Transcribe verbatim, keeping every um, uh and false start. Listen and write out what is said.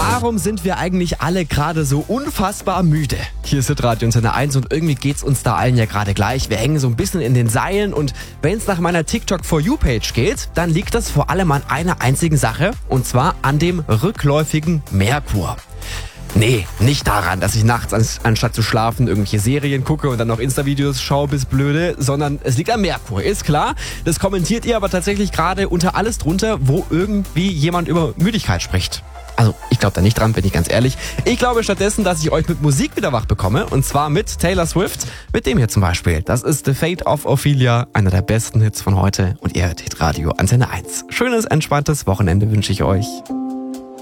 Warum sind wir eigentlich alle gerade so unfassbar müde? Hier ist Hitradio Antenne eins und irgendwie geht's uns da allen ja gerade gleich. Wir hängen so ein bisschen in den Seilen und wenn es nach meiner TikTok For You Page geht, dann liegt das vor allem an einer einzigen Sache und zwar an dem rückläufigen Merkur. Nee, nicht daran, dass ich nachts anstatt zu schlafen irgendwelche Serien gucke und dann noch Insta-Videos schaue bis blöde, sondern es liegt am Merkur, ist klar. Das kommentiert ihr aber tatsächlich gerade unter alles drunter, wo irgendwie jemand über Müdigkeit spricht. Also, ich glaube da nicht dran, bin ich ganz ehrlich. Ich glaube stattdessen, dass ich euch mit Musik wieder wach bekomme. Und zwar mit Taylor Swift, mit dem hier zum Beispiel. Das ist The Fate of Ophelia, einer der besten Hits von heute. Und ihr hört Hitradio Antenne eins. Schönes, entspanntes Wochenende wünsche ich euch.